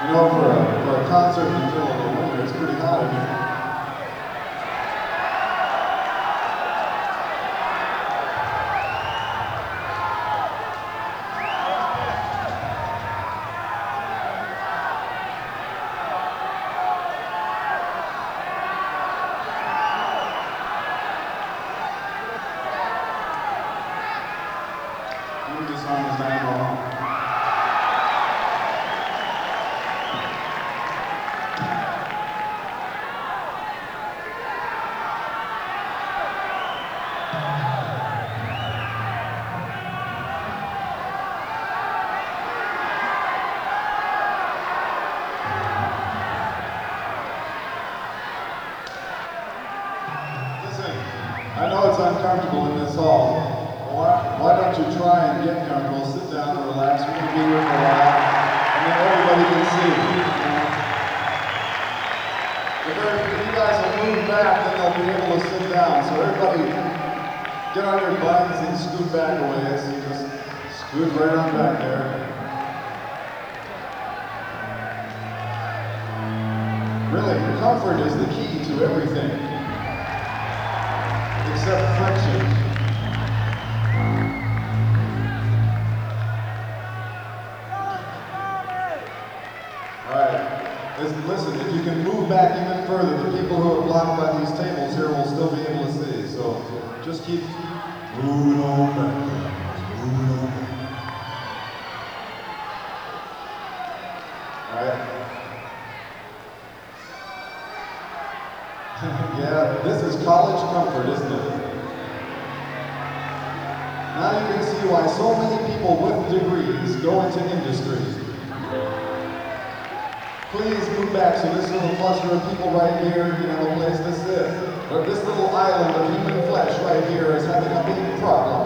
You know, for a concert in the middle of the winter, it's pretty hot in here. This song is Animal Home. Listen, I know it's uncomfortable in this hall. Why don't you try and get comfortable, sit down and relax. We're going to be here for a while, and then everybody can see. If you guys will move back, then they'll be able to sit down. So everybody, get on your buttons and scoot back away. So you just scoot right on back there. Really, comfort is the key to everything, except friction. Listen, if you can move back even further, the people who are blocked by these tables here will still be able to see. So just keep moving on back. Moving on back. All right. Yeah, this is college comfort, isn't it? Now you can see why so many people with degrees go into industry. Please move back so this little cluster of people right here can have a place to sit. But this little island of human flesh right here is having a big problem.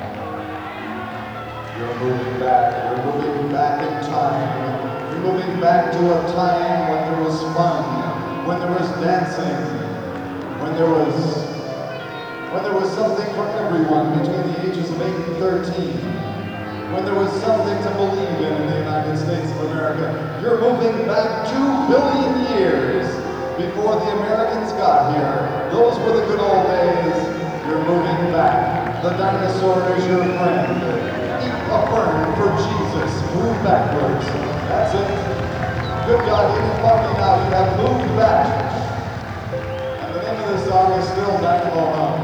You're moving back in time. You're moving back to a time when there was fun, when there was dancing, when there was something for everyone between the ages of 8 and 13. When there was something to believe in the United States of America. You're moving back 2 billion years before the Americans got here. Those were the good old days. You're moving back. The dinosaur is your friend. Eat a fern for Jesus. Move backwards. That's it. Good God, you can love me now. You have moved back. And the name of this song is still Back Home.